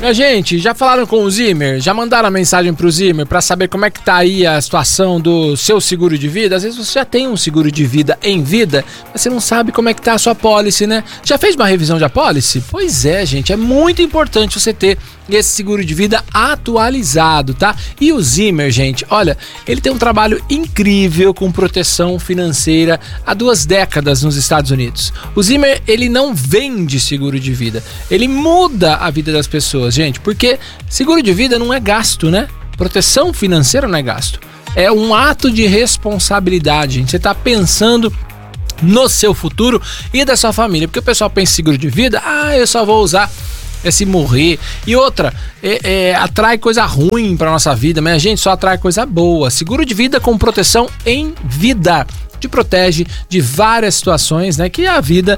Minha gente, já falaram com o Zimmer? Já mandaram a mensagem pro Zimmer para saber como é que tá aí a situação do seu seguro de vida? Às vezes você já tem um seguro de vida em vida, mas você não sabe como é que tá a sua pólice, né? Já fez uma revisão de apólice? Pois é, gente, é muito importante você ter esse seguro de vida atualizado, tá? E o Zimmer, gente, olha, ele tem um trabalho incrível com proteção financeira há 2 décadas nos Estados Unidos. O Zimmer, ele não vende seguro de vida, ele muda a vida das pessoas, gente, porque seguro de vida não é gasto, né? Proteção financeira não é gasto, é um ato de responsabilidade, gente. Você tá pensando no seu futuro e da sua família, porque o pessoal pensa em seguro de vida, eu só vou usar se morrer. E outra, atrai coisa ruim pra nossa vida, mas a gente só atrai coisa boa. Seguro de vida com proteção em vida te protege de várias situações, né, que a vida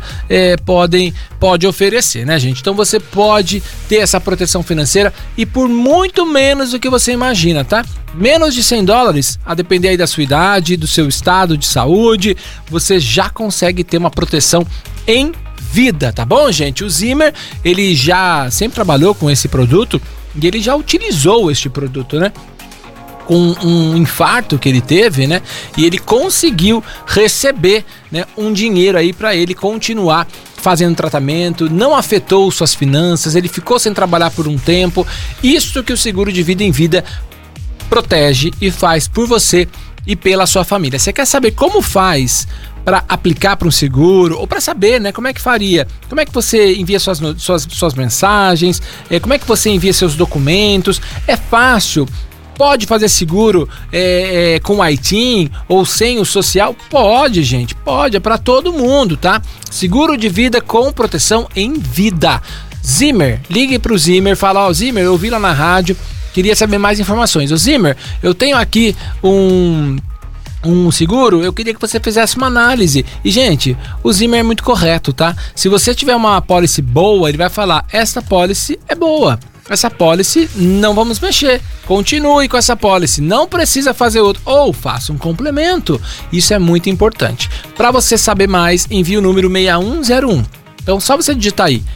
pode oferecer, né, gente? Então você pode ter essa proteção financeira e por muito menos do que você imagina, tá? Menos de $100, a depender aí da sua idade, do seu estado de saúde, você já consegue ter uma proteção em vida, tá bom, gente? O Zimmer, ele já sempre trabalhou com esse produto e ele já utilizou este produto, né? Com um infarto que ele teve, né? E ele conseguiu receber, né, um dinheiro aí para ele continuar fazendo tratamento, não afetou suas finanças, ele ficou sem trabalhar por um tempo. Isso que o seguro de vida em vida protege e faz por você e pela sua família. Você quer saber como faz para aplicar para um seguro, ou para saber, né, como é que faria? Como é que você envia suas mensagens? Como é que você envia seus documentos? É fácil? Pode fazer seguro com o ITIN ou sem o social? Pode, gente, pode, é para todo mundo, tá? Seguro de vida com proteção em vida. Zimmer, ligue pro Zimmer, fala, Zimmer, eu vi lá na rádio, queria saber mais informações. Zimmer, eu tenho aqui um seguro, eu queria que você fizesse uma análise. E, gente, o Zimmer é muito correto, tá? Se você tiver uma pólice boa, ele vai falar, essa pólice é boa, essa pólice não vamos mexer, continue com essa pólice, não precisa fazer outro, ou faça um complemento. Isso é muito importante. Para você saber mais, envie o número 6101. Então, só você digitar aí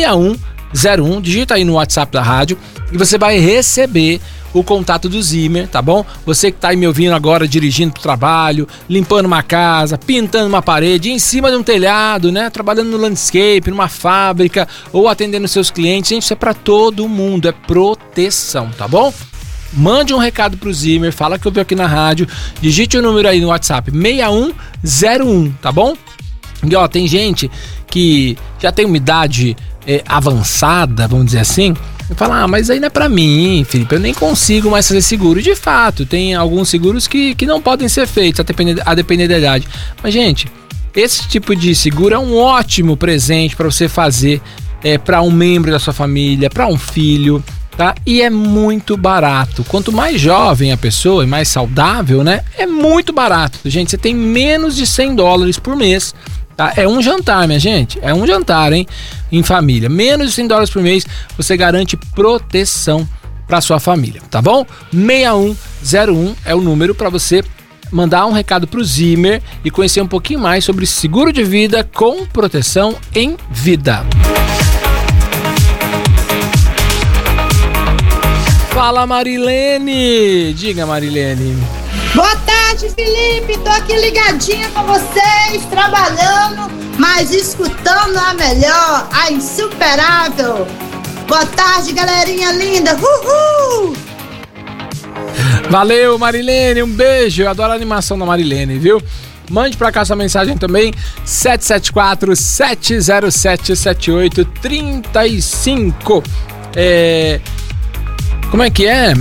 6101, digita aí no WhatsApp da rádio e você vai receber o contato do Zimmer, tá bom? Você que tá aí me ouvindo agora dirigindo pro trabalho, limpando uma casa, pintando uma parede, em cima de um telhado, né? Trabalhando no landscape, numa fábrica ou atendendo seus clientes. Gente, isso é pra todo mundo, é proteção, tá bom? Mande um recado pro Zimmer, fala que eu vi aqui na rádio, digite o número aí no WhatsApp 6101, tá bom? E ó, tem gente que já tem uma idade avançada, vamos dizer assim, e fala, mas aí não é pra mim, Felipe, eu nem consigo mais fazer seguro. De fato, tem alguns seguros que não podem ser feitos, a depender da idade. Mas, gente, esse tipo de seguro é um ótimo presente para você fazer para um membro da sua família, para um filho, tá? E é muito barato. Quanto mais jovem a pessoa e mais saudável, né? É muito barato. Gente, você tem menos de $100 por mês. Tá? É um jantar, minha gente, é um jantar, hein, em família. Menos de $100 por mês, você garante proteção para sua família, tá bom? 6101 é o número para você mandar um recado pro Zimmer e conhecer um pouquinho mais sobre seguro de vida com proteção em vida. Fala, Marilene! Diga, Marilene. Boa tarde, Felipe, tô aqui ligadinha com vocês, trabalhando, mas escutando a melhor, a insuperável. Boa tarde, galerinha linda, uhul! Valeu, Marilene, um beijo, eu adoro a animação da Marilene, viu? Mande pra cá sua mensagem também, 774-707-7835. Como é que é?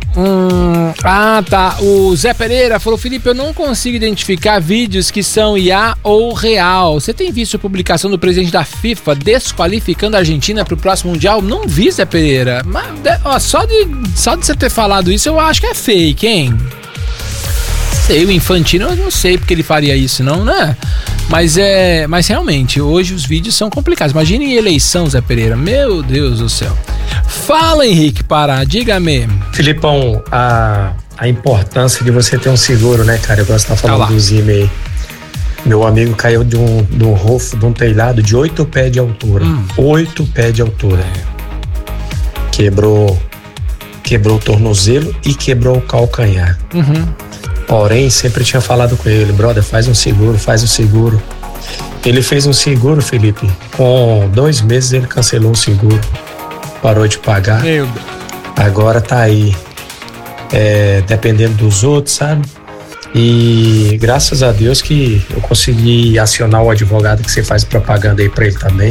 Tá. O Zé Pereira falou, Felipe, eu não consigo identificar vídeos que são IA ou real. Você tem visto a publicação do presidente da FIFA desqualificando a Argentina pro próximo Mundial? Não vi, Zé Pereira. Mas, ó, só de você ter falado isso, eu acho que é fake, hein? Sei, o Infantino, eu não sei porque ele faria isso, não, né? Mas realmente, hoje os vídeos são complicados. Imagine eleição, Zé Pereira. Meu Deus do céu. Fala, Henrique Pará, diga-me. Filipão, a importância de você ter um seguro, né, cara? Eu gosto de estar falando do Zimmer aí. Meu amigo caiu de um roof, de um telhado de 8 pés de altura. 8 pés de altura. quebrou o tornozelo e quebrou o calcanhar. Porém, sempre tinha falado com ele, brother, faz um seguro. Ele fez um seguro, Felipe, com 2 meses ele cancelou o seguro, parou de pagar. Meu Deus. Agora tá aí, dependendo dos outros, sabe? E graças a Deus que eu consegui acionar o advogado que você faz propaganda aí pra ele também.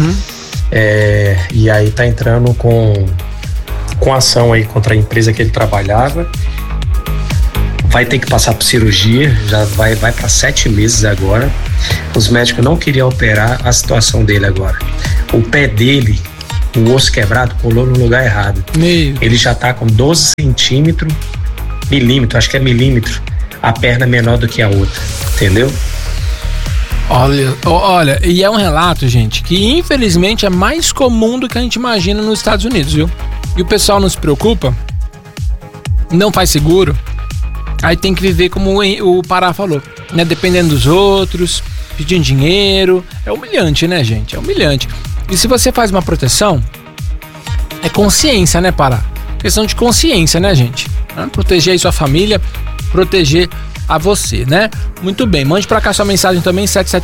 E aí tá entrando com ação aí contra a empresa que ele trabalhava. Vai ter que passar por cirurgia, já vai para 7 meses agora. Os médicos não queriam operar a situação dele agora. O pé dele, o osso quebrado, colou no lugar errado. Ele já tá com 12 milímetros, acho que é milímetro, a perna menor do que a outra, entendeu? Olha, e é um relato, gente, que infelizmente é mais comum do que a gente imagina nos Estados Unidos, viu? E o pessoal não se preocupa, não faz seguro, aí tem que viver como o Pará falou, né? Dependendo dos outros, pedindo dinheiro. É humilhante, né, gente? É humilhante. E se você faz uma proteção, é consciência, né, Pará? Questão de consciência, né, gente? Proteger aí sua família, proteger a você, né? Muito bem, mande pra cá sua mensagem também,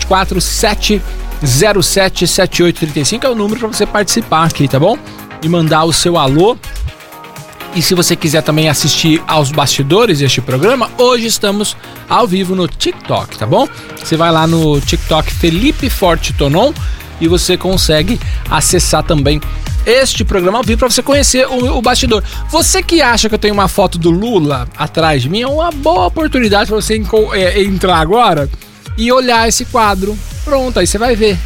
774-707-7835 é o número pra você participar aqui, tá bom? E mandar o seu alô. E se você quiser também assistir aos bastidores deste programa, hoje estamos ao vivo no TikTok, tá bom? Você vai lá no TikTok Felipe Forte Tonon e você consegue acessar também este programa ao vivo para você conhecer o bastidor. Você que acha que eu tenho uma foto do Lula atrás de mim, é uma boa oportunidade para você entrar agora e olhar esse quadro. Pronto, aí você vai ver.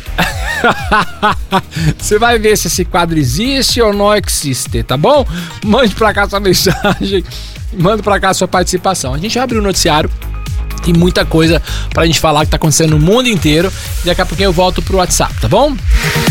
Você vai ver se esse quadro existe ou não existe, tá bom? Mande pra cá sua mensagem, manda pra cá sua participação. A gente abre o noticiário, tem muita coisa pra gente falar que tá acontecendo no mundo inteiro. Daqui a pouquinho eu volto pro WhatsApp, tá bom?